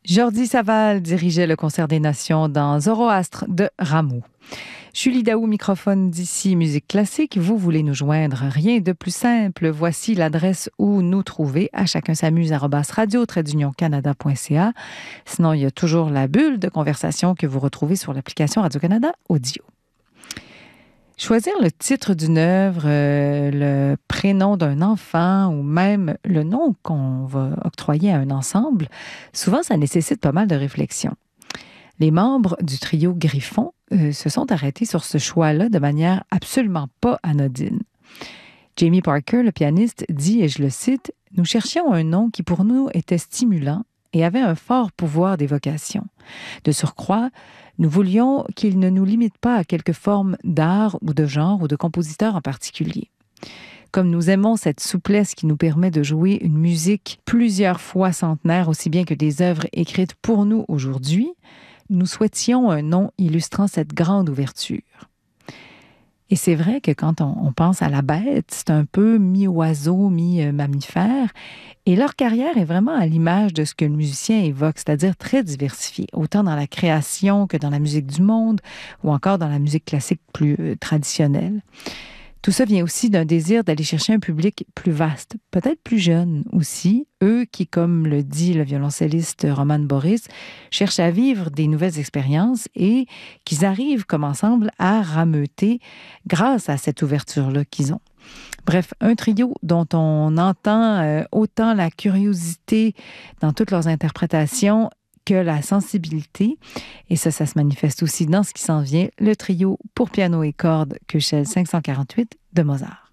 Jordi Savall dirigeait le Concert des Nations dans Zoroastre de Rameau. Julie Daou, microphone d'ici Musique Classique. Vous voulez nous joindre? Rien de plus simple. Voici l'adresse où nous trouver. À chacun s'amuse @radio-canada.ca. Sinon, il y a toujours la bulle de conversation que vous retrouvez sur l'application Radio-Canada Audio. Choisir le titre d'une œuvre, le prénom d'un enfant ou même le nom qu'on va octroyer à un ensemble, souvent ça nécessite pas mal de réflexion. Les membres du trio Griffon se sont arrêtés sur ce choix-là de manière absolument pas anodine. Jamie Parker, le pianiste, dit, et je le cite, « Nous cherchions un nom qui pour nous était stimulant et avait un fort pouvoir d'évocation. De surcroît, nous voulions qu'il ne nous limite pas à quelque forme d'art ou de genre ou de compositeur en particulier. Comme nous aimons cette souplesse qui nous permet de jouer une musique plusieurs fois centenaire, aussi bien que des œuvres écrites pour nous aujourd'hui, nous souhaitions un nom illustrant cette grande ouverture. » Et c'est vrai que quand on pense à la bête, c'est un peu mi-oiseau, mi-mammifère. Et leur carrière est vraiment à l'image de ce que le musicien évoque, c'est-à-dire très diversifié, autant dans la création que dans la musique du monde ou encore dans la musique classique plus traditionnelle. Tout ça vient aussi d'un désir d'aller chercher un public plus vaste, peut-être plus jeune aussi, eux qui, comme le dit le violoncelliste Roman Boris, cherchent à vivre des nouvelles expériences et qu'ils arrivent comme ensemble à rameuter grâce à cette ouverture-là qu'ils ont. Bref, un trio dont on entend autant la curiosité dans toutes leurs interprétations que la sensibilité. Et ça se manifeste aussi dans ce qui s'en vient, le trio pour piano et cordes Köchel 548 de Mozart.